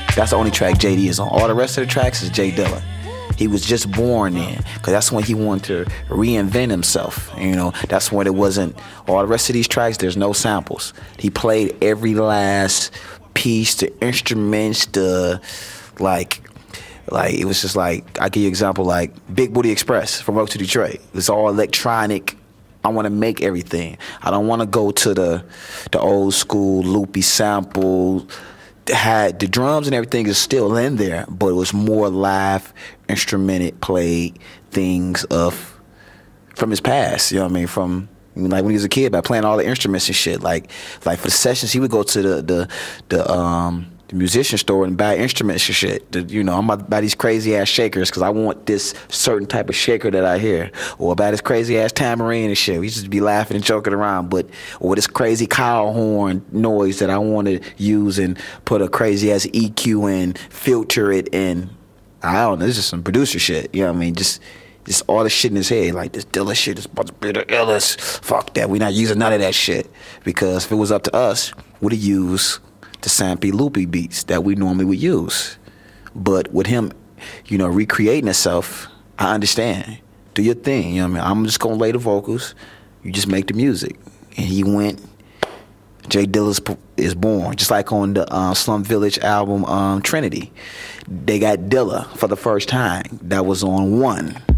That's the only track JD is on. All the rest of the tracks is J Dilla. He was just born then, because that's when he wanted to reinvent himself. You know, that's when it wasn't, all the rest of these tracks, there's no samples. He played every last piece, the instruments, like it was just like, I give you an example, like Big Booty Express from Road to Detroit. It's all electronic. I want to make everything. I don't want to go to the old school loopy sample. Had the drums and everything is still in there, but it was more live, instrumented, played things from his past. You know what I mean? From like when he was a kid, by playing all the instruments and shit. Like for the sessions, he would go to the musician store and buy instruments and shit. I'm about to buy these crazy ass shakers because I want this certain type of shaker that I hear, or buy this crazy ass tambourine and shit. We just be laughing and joking around, or this crazy cow horn noise that I want to use and put a crazy ass EQ in, filter it in. I don't know. This is some producer shit. You know what I mean? Just all the shit in his head, like this Dilla shit is about to be the illest. Fuck that. We not using none of that shit, because if it was up to us, we'd have used the sampy loopy beats that we normally would use. But with him, recreating himself, I understand. Do your thing, you know what I mean? I'm just gonna lay the vocals, you just make the music. And he went, J Dilla is born, just like on the Slum Village album, Trinity. They got Dilla for the first time. That was on 1.